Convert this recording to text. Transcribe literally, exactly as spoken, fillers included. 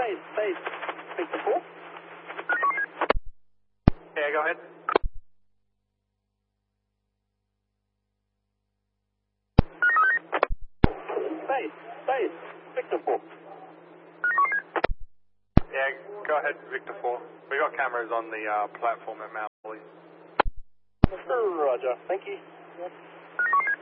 Space, space. Victor four. Yeah, go ahead. Space, space. Victor four. Yeah, go ahead, Victor four. We got cameras on the uh, platform at Mount Holly. Roger, thank you.